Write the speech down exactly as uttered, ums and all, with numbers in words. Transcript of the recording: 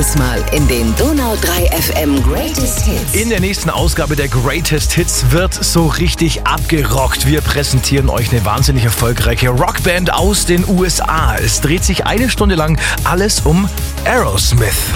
Diesmal in den Donau drei F M Greatest Hits. In der nächsten Ausgabe der Greatest Hits wird so richtig abgerockt. Wir präsentieren euch eine wahnsinnig erfolgreiche Rockband aus den U S A. Es dreht sich eine Stunde lang alles um Aerosmith.